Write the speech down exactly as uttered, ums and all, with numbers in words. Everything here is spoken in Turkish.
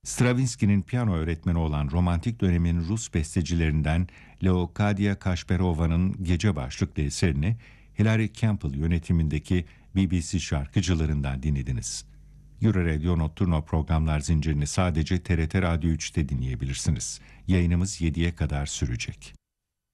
Stravinsky'nin piyano öğretmeni olan romantik dönemin Rus bestecilerinden Leocadia Kaşperova'nın Gece başlıklı eserini Hilary Campbell yönetimindeki B B C şarkıcılarından dinlediniz. Euro Nocturno programlar zincirini sadece T R T Radyo üçte dinleyebilirsiniz. Yayınımız yediye kadar sürecek.